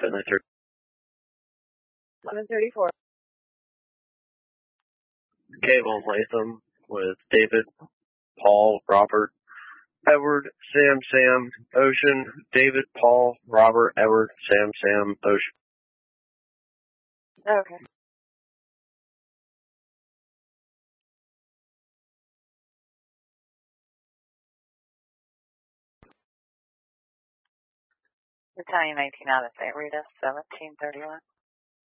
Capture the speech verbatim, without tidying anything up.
Finley thirty. eleven thirty-four. Cable Latham with David, Paul, Robert, Edward, Sam, Sam, Ocean, David, Paul, Robert, Edward, Sam, Sam, Ocean. Okay. Battalion nineteen out of Saint Rita, seventeen thirty-one.